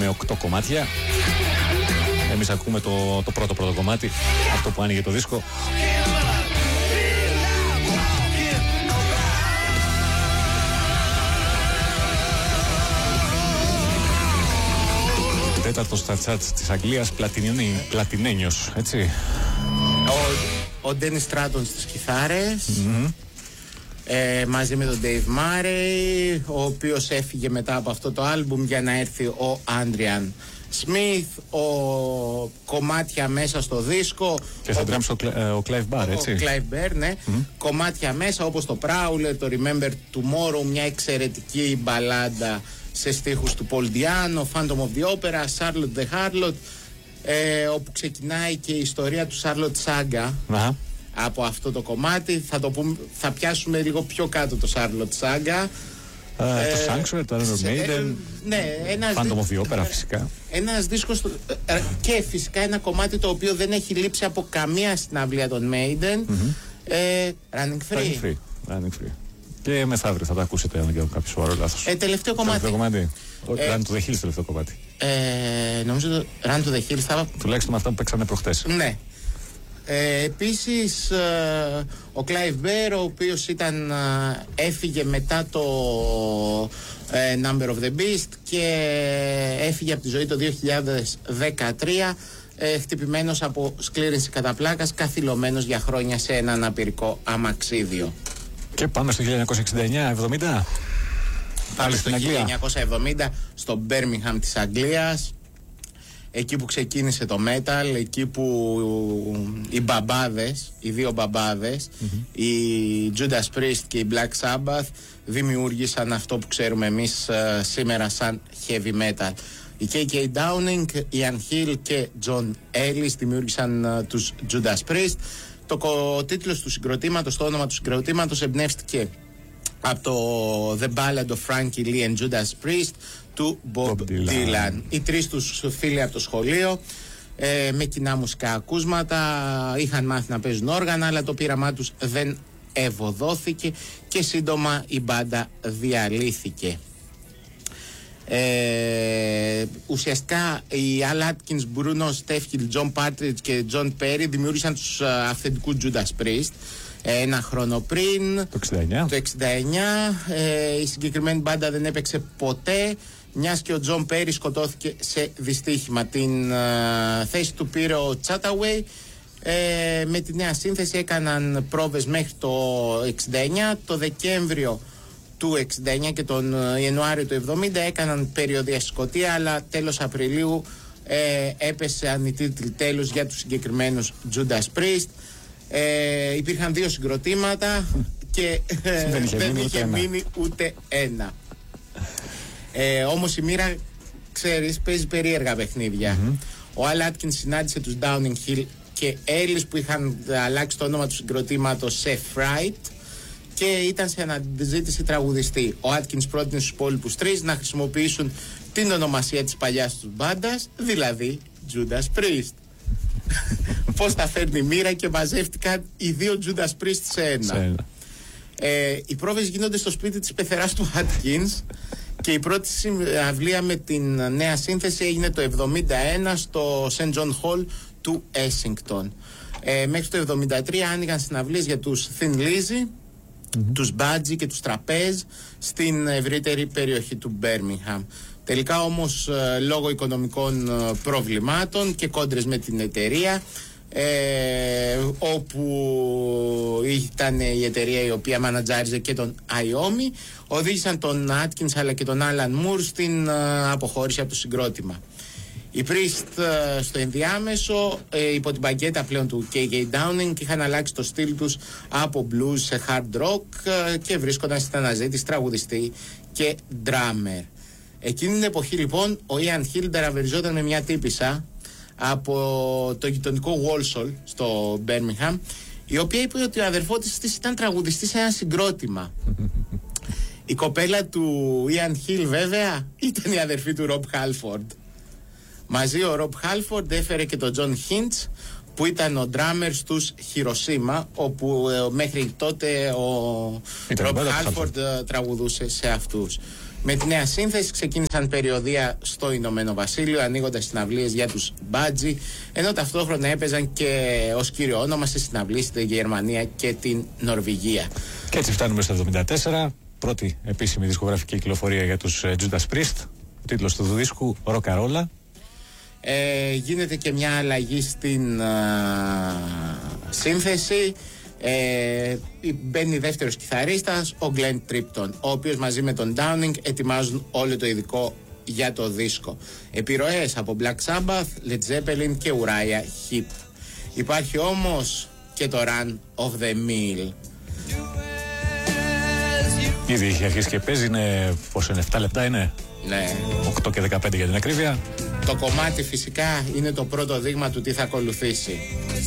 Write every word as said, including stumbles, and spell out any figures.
με οκτώ κομμάτια. Εμείς ακούμε το, το πρώτο πρώτο κομμάτι, αυτό που άνοιγε το δίσκο. Τέταρτος στα τσάτ της Αγγλίας, πλατινένιος, έτσι. Ο Ντένις Στράτον στις κιθάρες, mm-hmm. ε, μαζί με τον Dave Murray, ο οποίος έφυγε μετά από αυτό το άλμπουμ για να έρθει ο Άντριαν Σμιθ, ο κομμάτια μέσα στο δίσκο. Και στα drums ο, ο Clive Barr, έτσι. Ο Clive Barr, ναι. Mm-hmm. Κομμάτια μέσα όπως το Prowler, το Remember Tomorrow, μια εξαιρετική μπαλάντα σε στίχους του Paul Diano, Phantom of the Opera, Charlotte the Harlot, ε, όπου ξεκινάει και η ιστορία του Charlotte Saga. Uh-huh. Από αυτό το κομμάτι θα, το πούμε, θα πιάσουμε λίγο πιο κάτω το Charlotte Saga. Uh, ε, το Sanctuary, το Iron Maiden, ναι, Phantom of the Opera, φυσικά. Ένας δίσκος ε, και φυσικά ένα κομμάτι το οποίο δεν έχει λείψει από καμία συναυλία των Maiden. Mm-hmm. ε, Running Free. Running Free. Running Free. Και μεθαύριο θα τα ακούσετε, αν κάνω κάποιο σοβαρό λάθος. Ε, τελευταίο κομμάτι. Τελευταίο κομμάτι. Ε, Run to the Hills, τελευταίο κομμάτι. Ε, νομίζω το Run to the Hills θα... Τουλάχιστον αυτά που παίξαμε προχτές. Ναι. Ε, επίσης ε, ο Clive Barr, ο οποίος ήταν, ε, έφυγε μετά το ε, Number of the Beast και έφυγε από τη ζωή το δύο χιλιάδες δεκατρία, ε, χτυπημένος από σκλήρυνση κατά πλάκας, καθυλωμένος για χρόνια σε ένα αναπηρικό αμαξίδιο. Και πάμε στο χίλια εννιακόσια εξήντα εννιά εβδομήντα. Πάμε στο χίλια εννιακόσια εβδομήντα στο Birmingham της Αγγλίας, εκεί που ξεκίνησε το metal, εκεί που οι μπαμπάδες, οι δύο μπαμπάδες, mm-hmm. οι Judas Priest και οι Black Sabbath δημιούργησαν αυτό που ξέρουμε εμείς uh, σήμερα σαν heavy metal. Οι κέι κέι Downing, Ian Hill και John Ellis δημιούργησαν uh, τους Judas Priest. Το ο τίτλος του συγκροτήματος, το όνομα του συγκροτήματος εμπνεύστηκε από το The Ballad of Frankie Lee and Judas Priest του Bob, Bob Dylan. Dylan. Οι τρεις τους φίλοι από το σχολείο, ε, με κοινά μουσικά ακούσματα, είχαν μάθει να παίζουν όργανα, αλλά το πείραμά τους δεν ευωδόθηκε και σύντομα η μπάντα διαλύθηκε. Ε, ουσιαστικά οι Al Atkins, Bruno Steffield, John Partridge και John Perry δημιούργησαν τους αυθεντικούς Judas Priest ένα χρόνο πριν, το εξήντα εννιά. Το εξήντα εννιά ε, η συγκεκριμένη μπάντα δεν έπαιξε ποτέ, μιας και ο John Perry σκοτώθηκε σε δυστύχημα. Την uh, θέση του πήρε ο Chataway. Ε, με τη νέα σύνθεση έκαναν πρόβες μέχρι το εξήντα εννιά. Το Δεκέμβριο του εξήντα εννιά και τον Ιανουάριο του εβδομήντα έκαναν περιοδεία στη Σκωτία, αλλά τέλος Απριλίου ε, έπεσε ανητήτλη τέλος για τους συγκεκριμένους Judas Priest. Ε, υπήρχαν δύο συγκροτήματα και ε, δεν είχε, δεν μείνει, είχε ούτε μείνει ούτε ένα. Ε, όμως η μοίρα, ξέρεις, παίζει περίεργα παιχνίδια. Mm-hmm. Ο Al Atkins συνάντησε τους Downing Hill και Ellis που είχαν αλλάξει το όνομα του συγκροτήματος σε Fright και ήταν σε αναζήτηση τραγουδιστή. Ο Atkins πρότεινε στους υπόλοιπους τρεις να χρησιμοποιήσουν την ονομασία της παλιάς τους μπάντας, δηλαδή Judas Priest. Πώς τα φέρνει η μοίρα και μαζεύτηκαν οι δύο Judas Priest σε ένα. Σε ένα. Ε, οι πρόβες γίνονται στο σπίτι της πεθεράς του Atkins και η πρώτη συναυλία με την νέα σύνθεση έγινε το εβδομήντα ένα στο Saint John Hall του Essington. Ε, μέχρι το εβδομήντα τρία άνοιγαν συναυλίες για τους Thin Lizzy, mm-hmm. τους Budgie και τους Trapeze στην ευρύτερη περιοχή του Birmingham. Τελικά όμως ε, λόγω οικονομικών ε, προβλημάτων και κόντρες με την εταιρεία, ε, όπου ήταν η εταιρεία η οποία μανατζάριζε και τον Iommi, οδήγησαν τον Atkins αλλά και τον Alan Moore στην ε, αποχώρηση από το συγκρότημα. Οι Priest ε, στο ενδιάμεσο, ε, υπό την παγκέτα πλέον του κέι κέι Downing, είχαν αλλάξει το στυλ τους από blues σε hard rock ε, και βρίσκονταν στην αναζήτηση τραγουδιστή και drummer. Εκείνη την εποχή λοιπόν ο Ian Hill ταραβεριζόταν με μια τύπισσα από το γειτονικό Walsall στο Birmingham, η οποία είπε ότι ο αδερφός της ήταν τραγουδιστής σε ένα συγκρότημα. Η κοπέλα του Ian Hill βέβαια ήταν η αδερφή του Rob Halford. Μαζί ο Rob Halford έφερε και τον John Hintz που ήταν ο drummer στους Hiroshima, όπου ε, μέχρι τότε ο Rob Halford ε, τραγουδούσε σε αυτούς. Με τη νέα σύνθεση ξεκίνησαν περιοδεία στο Ηνωμένο Βασίλειο, ανοίγοντας συναυλίες για τους Budgie, ενώ ταυτόχρονα έπαιζαν και ως κύριο όνομα σε συναυλίες στη Γερμανία και την Νορβηγία. Και έτσι φτάνουμε στο εβδομήντα τέσσερα, πρώτη επίσημη δισκογραφική κυκλοφορία για τους Judas Priest. Ο τίτλος του δίσκου Rockarola. Ε, γίνεται και μια αλλαγή στην α, σύνθεση. Ε, μπαίνει δεύτερος κιθαρίστας, ο Glenn Tripton, ο οποίος μαζί με τον Downing ετοιμάζουν όλο το ειδικό για το δίσκο. Επιρροές από Black Sabbath, Led Zeppelin και Uriah Heep. Υπάρχει όμως και το Run of the Mill. Ήδη έχει αρχίσει και παίζει, είναι πόσο είναι, επτά λεπτά είναι? Ναι. οκτώ και δεκαπέντε για την ακρίβεια. Το κομμάτι φυσικά είναι το πρώτο δείγμα του τι θα ακολουθήσει.